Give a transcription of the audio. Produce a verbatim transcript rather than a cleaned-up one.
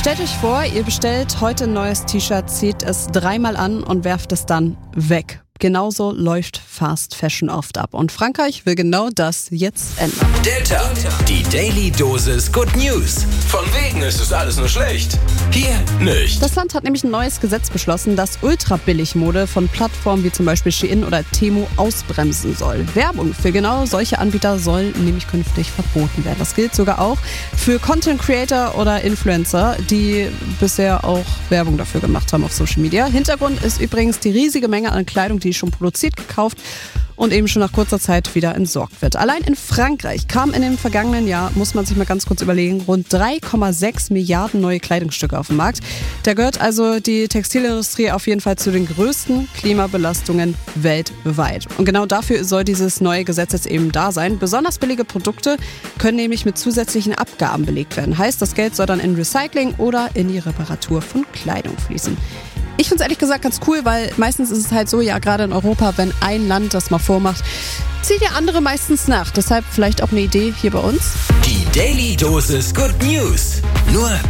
Stellt euch vor, ihr bestellt heute ein neues T-Shirt, zieht es dreimal an und werft es dann weg. Genauso läuft Fast Fashion oft ab. Und Frankreich will genau das jetzt ändern. Der Tag, die Daily Dosis Good News. Von wegen ist es alles nur schlecht. Hier nicht. Das Land hat nämlich ein neues Gesetz beschlossen, das Ultra-Billig-Mode von Plattformen wie zum Beispiel Shein oder Temu ausbremsen soll. Werbung für genau solche Anbieter soll nämlich künftig verboten werden. Das gilt sogar auch für Content-Creator oder Influencer, die bisher auch Werbung dafür gemacht haben auf Social Media. Hintergrund ist übrigens die riesige Menge an Kleidung, die schon produziert, gekauft und eben schon nach kurzer Zeit wieder entsorgt wird. Allein in Frankreich kamen in dem vergangenen Jahr, muss man sich mal ganz kurz überlegen, rund drei Komma sechs Milliarden neue Kleidungsstücke auf den Markt. Da gehört also die Textilindustrie auf jeden Fall zu den größten Klimabelastungen weltweit. Und genau dafür soll dieses neue Gesetz jetzt eben da sein. Besonders billige Produkte können nämlich mit zusätzlichen Abgaben belegt werden. Heißt, das Geld soll dann in Recycling oder in die Reparatur von Kleidung fließen. Ich finde es ehrlich gesagt ganz cool, weil meistens ist es halt so, ja gerade in Europa, wenn ein Land das mal vormacht, zieht der andere meistens nach. Deshalb vielleicht auch eine Idee hier bei uns. Die Daily Dosis Good News. Nur